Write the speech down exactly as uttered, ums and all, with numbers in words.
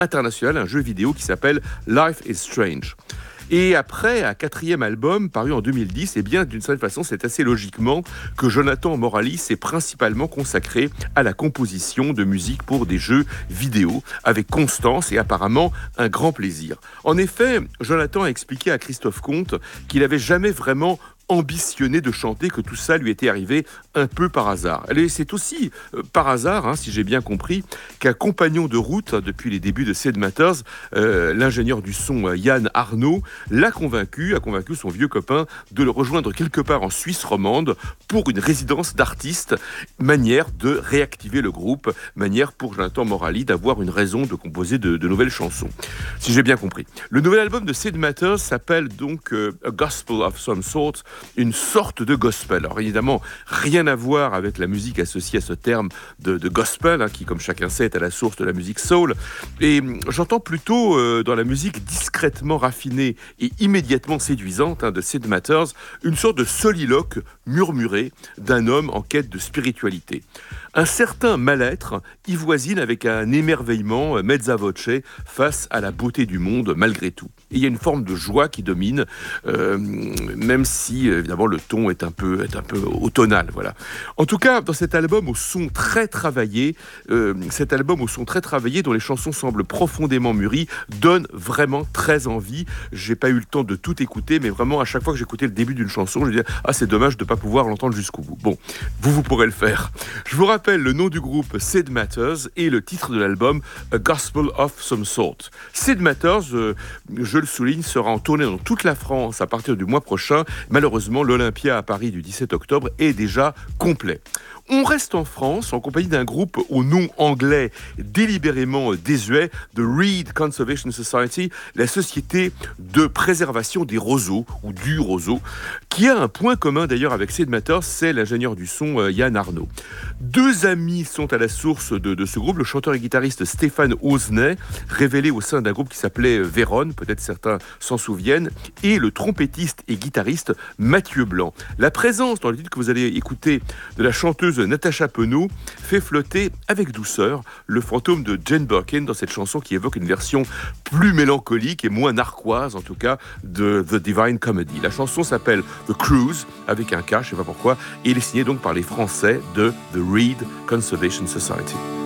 international, un jeu vidéo qui s'appelle Life is Strange. Et après, un quatrième album, paru en deux mille dix, eh bien, d'une certaine façon, c'est assez logiquement que Jonathan Morali s'est principalement consacré à la composition de musique pour des jeux vidéo, avec constance et apparemment un grand plaisir. En effet, Jonathan a expliqué à Christophe Comte qu'il n'avait jamais vraiment ambitionné de chanter, que tout ça lui était arrivé un peu par hasard. Et c'est aussi euh, par hasard, hein, si j'ai bien compris, qu'un compagnon de route, hein, depuis les débuts de Sid Matters, euh, l'ingénieur du son euh, Yann Arnaud, l'a convaincu, a convaincu son vieux copain de le rejoindre quelque part en Suisse romande pour une résidence d'artiste, manière de réactiver le groupe, manière pour Jonathan Morali d'avoir une raison de composer de, de nouvelles chansons, si j'ai bien compris. Le nouvel album de Sid Matters s'appelle donc euh, A Gospel of Some Sort, une sorte de gospel. Alors évidemment, rien à voir avec la musique associée à ce terme de, de gospel, hein, qui, comme chacun sait, est à la source de la musique soul. Et j'entends plutôt euh, dans la musique discrètement raffinée et immédiatement séduisante, hein, de Sid Matters, une sorte de soliloque murmuré d'un homme en quête de spiritualité. Un certain mal-être y voisine avec un émerveillement euh, mezza voce face à la beauté du monde malgré tout. Et il y a une forme de joie qui domine, euh, même si évidemment le ton est un peu, est un peu automnal. Voilà. En tout cas, dans cet album au son très travaillé, euh, cet album au son très travaillé, dont les chansons semblent profondément mûries, donne vraiment très envie. J'ai pas eu le temps de tout écouter, mais vraiment à chaque fois que j'écoutais le début d'une chanson, je me disais ah c'est dommage de pas pouvoir l'entendre jusqu'au bout. Bon, vous vous pourrez le faire. Je vous rappelle le nom du groupe Sid Matters et le titre de l'album A Gospel of Some Sort. Sid Matters, euh, je le souligne, sera en tournée dans toute la France à partir du mois prochain. Malheureusement, l'Olympia à Paris du dix-sept octobre est déjà complet. On reste en France en compagnie d'un groupe au nom anglais délibérément désuet, The Reed Conservation Society, la société de préservation des roseaux ou du roseau, qui a un point commun d'ailleurs avec Sid Matters, c'est l'ingénieur du son euh, Yann Arnaud. Deux amis sont à la source de, de ce groupe, le chanteur et guitariste Stéphane Osnay, révélé au sein d'un groupe qui s'appelait Véronne, peut-être certains s'en souviennent, et le trompettiste et guitariste Mathieu Blanc. La présence dans le titre que vous allez écouter de la chanteuse Natacha Penaud fait flotter avec douceur le fantôme de Jane Birkin dans cette chanson qui évoque une version plus mélancolique et moins narquoise en tout cas de The Divine Comedy. La chanson s'appelle The Cruise avec un K, je ne sais pas pourquoi, et elle est signée donc par les Français de The Reed Conservation Society.